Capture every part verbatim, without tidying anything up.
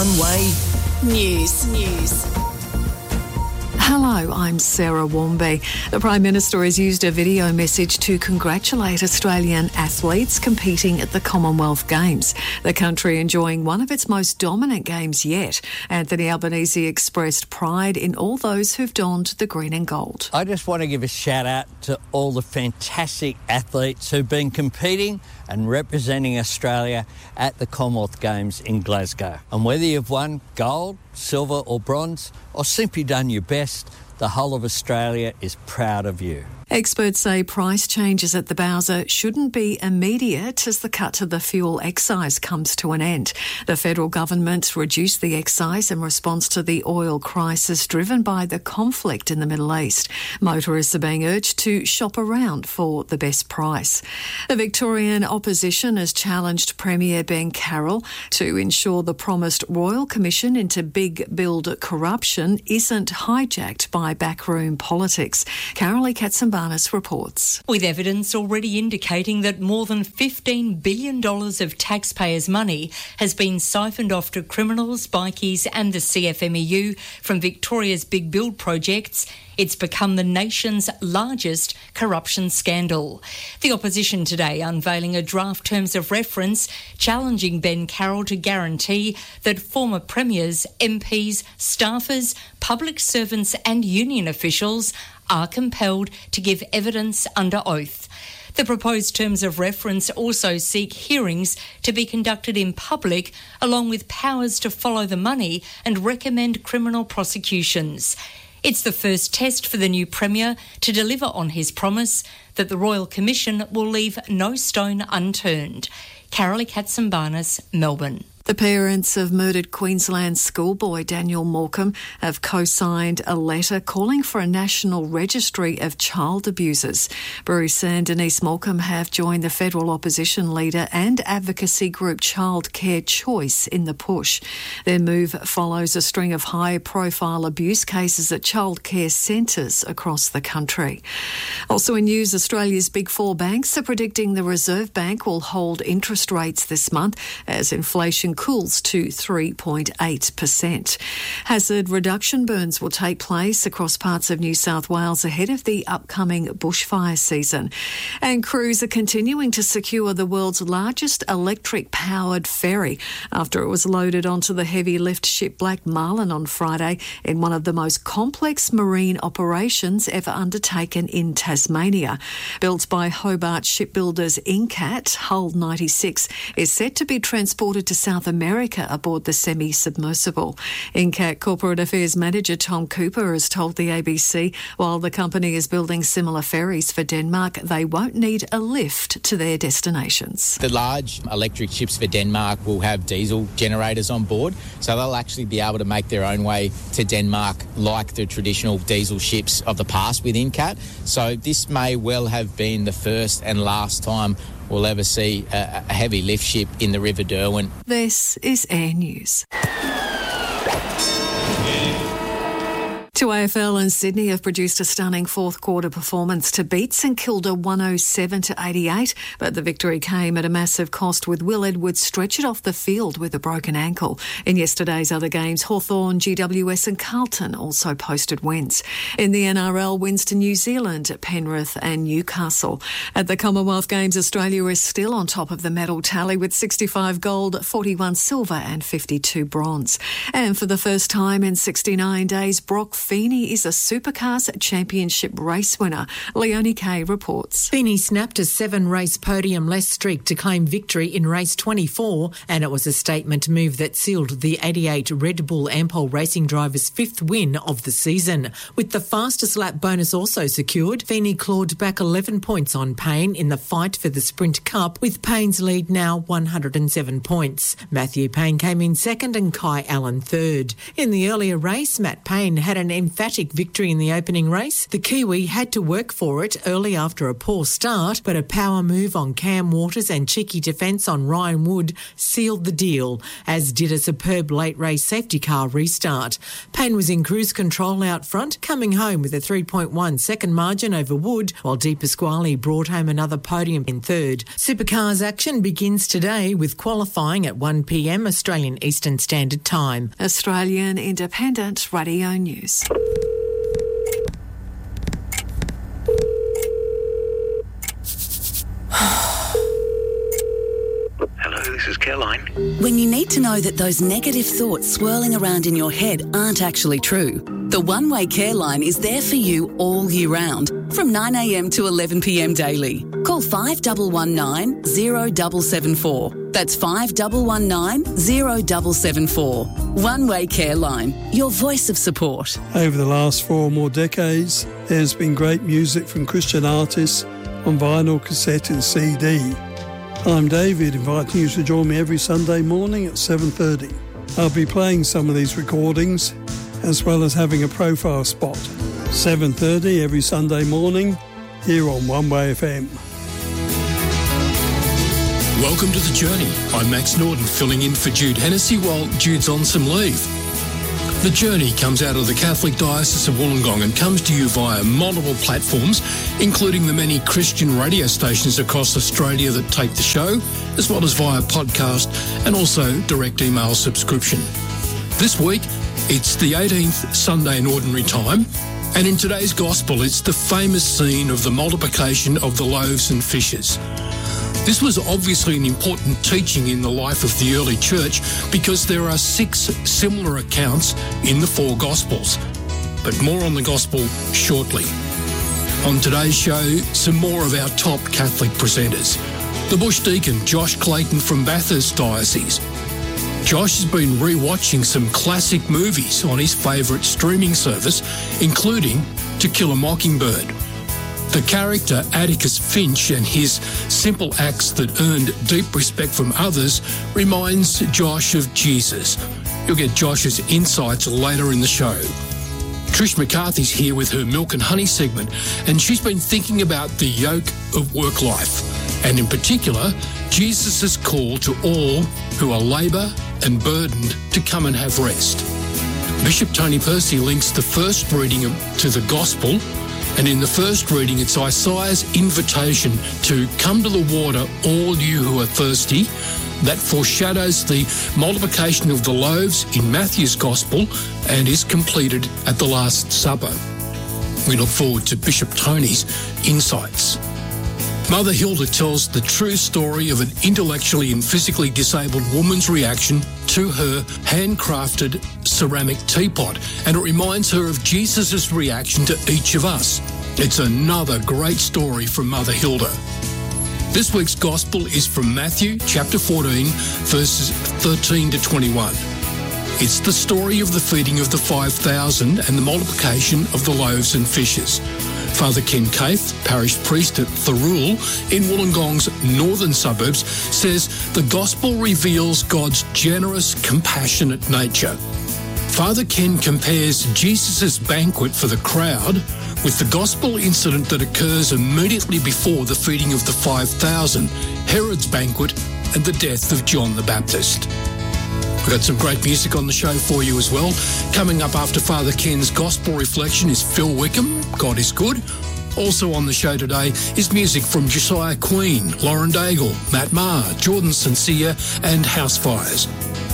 One-way news. News. Hello, I'm Sarah Warmby. The Prime Minister has used a video message to congratulate Australian athletes competing at the Commonwealth Games, the country enjoying one of its most dominant games yet. Anthony Albanese expressed pride in all those who've donned the green and gold. I just want to give a shout out to all the fantastic athletes who've been competing and representing Australia at the Commonwealth Games in Glasgow. And whether you've won gold, silver or bronze, or simply done your best, the whole of Australia is proud of you. Experts say price changes at the Bowser shouldn't be immediate as the cut to the fuel excise comes to an end. The federal government reduced the excise in response to the oil crisis driven by the conflict in the Middle East. Motorists are being urged to shop around for the best price. The Victorian opposition has challenged Premier Ben Carroll to ensure the promised Royal Commission into big build corruption isn't hijacked by backroom politics. Carolee Katsambanis reports. With evidence already indicating that more than fifteen billion dollars of taxpayers' money has been siphoned off to criminals, bikies and the C F M E U from Victoria's big build projects, it's become the nation's largest corruption scandal. The opposition today unveiling a draft terms of reference challenging Ben Carroll to guarantee that former premiers, M Ps, staffers, public servants and union officials are compelled to give evidence under oath. The proposed terms of reference also seek hearings to be conducted in public, along with powers to follow the money and recommend criminal prosecutions. It's the first test for the new Premier to deliver on his promise that the Royal Commission will leave no stone unturned. Carolee Katsambanis, Melbourne. The parents of murdered Queensland schoolboy Daniel Morcombe have co-signed a letter calling for a national registry of child abusers. Bruce and Denise Morcombe have joined the federal opposition leader and advocacy group Child Care Choice in the push. Their move follows a string of high-profile abuse cases at childcare centres across the country. Also in news, Australia's big four banks are predicting the Reserve Bank will hold interest rates this month as inflation cools to three point eight percent. Hazard reduction burns will take place across parts of New South Wales ahead of the upcoming bushfire season. And crews are continuing to secure the world's largest electric-powered ferry after it was loaded onto the heavy lift ship Black Marlin on Friday in one of the most complex marine operations ever undertaken in Tasmania. Built by Hobart shipbuilders Incat, Hull ninety-six is set to be transported to South America aboard the semi-submersible. Incat Corporate Affairs Manager Tom Cooper has told the A B C while the company is building similar ferries for Denmark, they won't need a lift to their destinations. The large electric ships for Denmark will have diesel generators on board, so they'll actually be able to make their own way to Denmark like the traditional diesel ships of the past with Incat. So this may well have been the first and last time we'll ever see a, a heavy lift ship in the River Derwent. This is Air News. Two A F L and Sydney have produced a stunning fourth quarter performance to beat St Kilda one oh seven to eighty-eight, but the victory came at a massive cost with Will Edwards stretched off the field with a broken ankle. In yesterday's other games, Hawthorn, G W S and Carlton also posted wins. In the N R L, wins to New Zealand, Penrith and Newcastle. At the Commonwealth Games, Australia is still on top of the medal tally with sixty-five gold, forty-one silver and fifty-two bronze. And for the first time in sixty-nine days, Brock Feeney is a Supercars Championship race winner. Leonie Kay reports. Feeney snapped a seven-race podium-less streak to claim victory in race twenty-four, and it was a statement move that sealed the eighty-eight Red Bull Ampol Racing driver's fifth win of the season. With the fastest lap bonus also secured, Feeney clawed back eleven points on Payne in the fight for the Sprint Cup, with Payne's lead now one hundred seven points. Matthew Payne came in second and Kai Allen third. In the earlier race, Matt Payne had an emphatic victory in the opening race. The Kiwi had to work for it early after a poor start, but a power move on Cam Waters and cheeky defence on Ryan Wood sealed the deal, as did a superb late race safety car restart. Payne was in cruise control out front, coming home with a three point one second margin over Wood, while Di Pasquale brought home another podium in third. Supercars action begins today with qualifying at one p m Australian Eastern Standard Time. Australian Independent Radio News. Hello, this is Caroline. When you need to know that those negative thoughts swirling around in your head aren't actually true, the One Way Care Line is there for you all year round, from nine a m to eleven p m daily. Call five one one nine, zero seven seven four. That's five one one nine, zero seven seven four. One Way Care Line, your voice of support. Over the last four or more decades, there's been great music from Christian artists on vinyl, cassette and C D. I'm David, inviting you to join me every Sunday morning at seven thirty. I'll be playing some of these recordings, as well as having a profile spot. seven thirty every Sunday morning, here on One Way F M. Welcome to The Journey. I'm Max Norton, filling in for Jude Hennessy while Jude's on some leave. The Journey comes out of the Catholic Diocese of Wollongong and comes to you via multiple platforms, including the many Christian radio stations across Australia that take the show, as well as via podcast and also direct email subscription. This week, it's the eighteenth Sunday in Ordinary Time, and in today's Gospel, it's the famous scene of the multiplication of the loaves and fishes. This was obviously an important teaching in the life of the early church because there are six similar accounts in the four Gospels. But more on the Gospel shortly. On today's show, some more of our top Catholic presenters. The Bush Deacon, Josh Clayton from Bathurst Diocese. Josh has been re-watching some classic movies on his favourite streaming service, including To Kill a Mockingbird. The character Atticus Finch and his simple acts that earned deep respect from others reminds Josh of Jesus. You'll get Josh's insights later in the show. Trish McCarthy's here with her Milk and Honey segment, and she's been thinking about the yoke of work life, and in particular, Jesus' call to all who are labour and burdened to come and have rest. Bishop Tony Percy links the first reading to the Gospel, and in the first reading, it's Isaiah's invitation to come to the water, all you who are thirsty. That foreshadows the multiplication of the loaves in Matthew's Gospel and is completed at the Last Supper. We look forward to Bishop Tony's insights. Mother Hilda tells the true story of an intellectually and physically disabled woman's reaction to her handcrafted ceramic teapot, and it reminds her of Jesus' reaction to each of us. It's another great story from Mother Hilda. This week's Gospel is from Matthew chapter fourteen, verses thirteen to twenty-one. It's the story of the feeding of the five thousand and the multiplication of the loaves and fishes. Father Ken Kaith, parish priest at Thirroul in Wollongong's northern suburbs, says the Gospel reveals God's generous, compassionate nature. Father Ken compares Jesus' banquet for the crowd with the Gospel incident that occurs immediately before the feeding of the five thousand, Herod's banquet and the death of John the Baptist. We've got some great music on the show for you as well. Coming up after Father Ken's Gospel Reflection is Phil Wickham, God is Good. Also on the show today is music from Josiah Queen, Lauren Daigle, Matt Maher, Jordan Sincere and Housefires.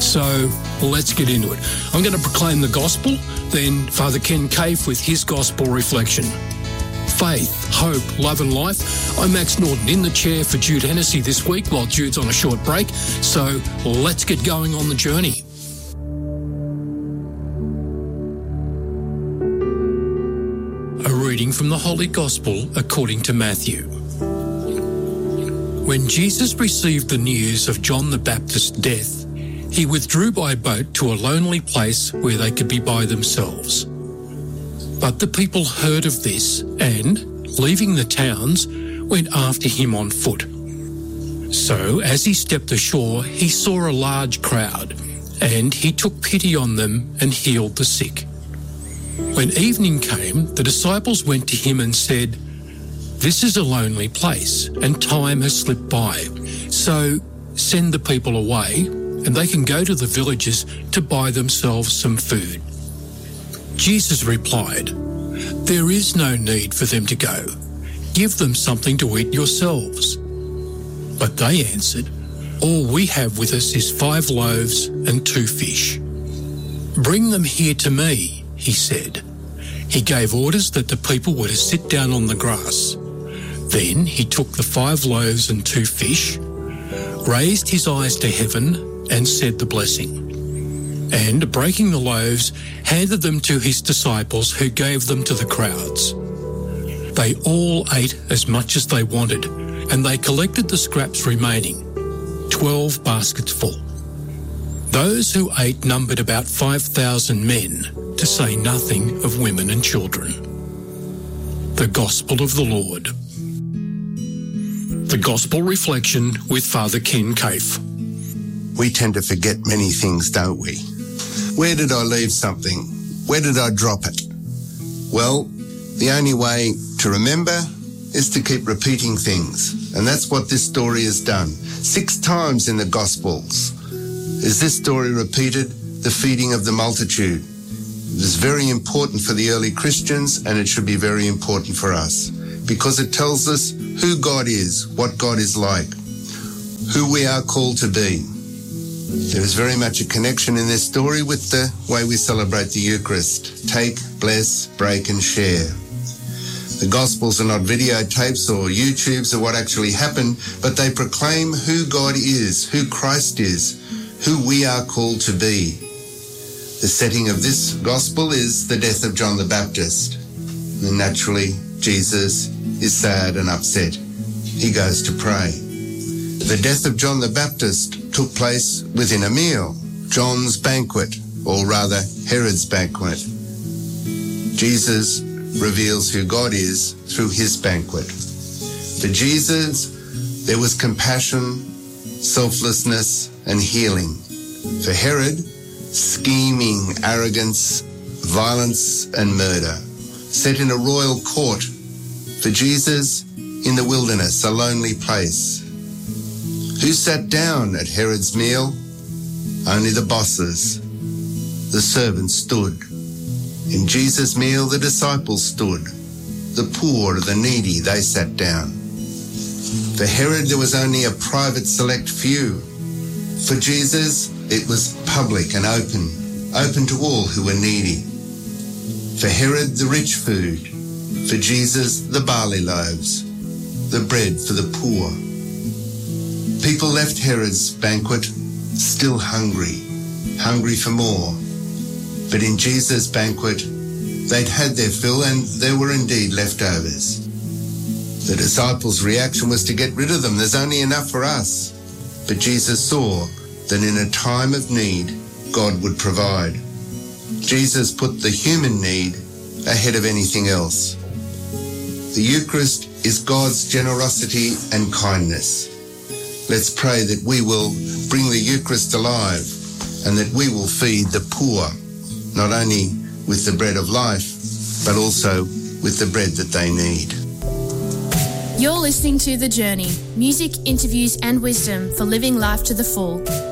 So let's get into it. I'm going to proclaim the Gospel, then Father Ken Kaith with his Gospel Reflection. Faith, hope, love and life. I'm Max Norton in the chair for Jude Hennessy this week while Jude's on a short break. So let's get going on the journey. A reading from the Holy Gospel according to Matthew. When Jesus received the news of John the Baptist's death, he withdrew by boat to a lonely place where they could be by themselves. But the people heard of this and, leaving the towns, went after him on foot. So, as he stepped ashore, he saw a large crowd, and he took pity on them and healed the sick. When evening came, the disciples went to him and said, "This is a lonely place, and time has slipped by. So send the people away, and they can go to the villages to buy themselves some food." Jesus replied, "There is no need for them to go. Give them something to eat yourselves." But they answered, "All we have with us is five loaves and two fish." "Bring them here to me," he said. He gave orders that the people were to sit down on the grass. Then he took the five loaves and two fish, raised his eyes to heaven and said the blessing. And breaking the loaves, handed them to his disciples, who gave them to the crowds. They all ate as much as they wanted, and they collected the scraps remaining, twelve baskets full. Those who ate numbered about five thousand men, to say nothing of women and children. The Gospel of the Lord. The Gospel Reflection with Father Ken Kaif. We tend to forget many things, don't we? Where did I leave something? Where did I drop it? Well, the only way to remember is to keep repeating things. And that's what this story has done. Six times in the Gospels is this story repeated, the feeding of the multitude. It is very important for the early Christians, and it should be very important for us, because it tells us who God is, what God is like, who we are called to be. There is very much a connection in this story with the way we celebrate the Eucharist. Take, bless, break and share. The Gospels are not videotapes or YouTubes of what actually happened, but they proclaim who God is, who Christ is, who we are called to be. The setting of this Gospel is the death of John the Baptist. And naturally, Jesus is sad and upset. He goes to pray. The death of John the Baptist took place within a meal, John's banquet, or rather Herod's banquet. Jesus reveals who God is through his banquet. For Jesus, there was compassion, selflessness, and healing. For Herod, scheming, arrogance, violence, and murder. Set in a royal court. For Jesus, in the wilderness, a lonely place. Who sat down at Herod's meal? Only the bosses. The servants stood. In Jesus' meal, the disciples stood. The poor, the needy, they sat down. For Herod, there was only a private select few. For Jesus, it was public and open, open to all who were needy. For Herod, the rich food. For Jesus, the barley loaves, the bread for the poor. People left Herod's banquet still hungry, hungry for more. But in Jesus' banquet, they'd had their fill, and there were indeed leftovers. The disciples' reaction was to get rid of them. There's only enough for us. But Jesus saw that in a time of need, God would provide. Jesus put the human need ahead of anything else. The Eucharist is God's generosity and kindness. Let's pray that we will bring the Eucharist alive and that we will feed the poor, not only with the bread of life, but also with the bread that they need. You're listening to The Journey, music, interviews and wisdom for living life to the full.